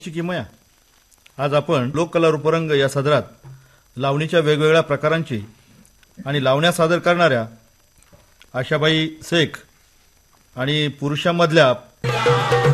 किमया आज आपण लोककला रूपरंग या सदरात लावणीच्या वेगवेगळ्या प्रकारांची आणि लावण्या सादर करणाऱ्या आशाबाई शेख आणि पुरुषांमधल्या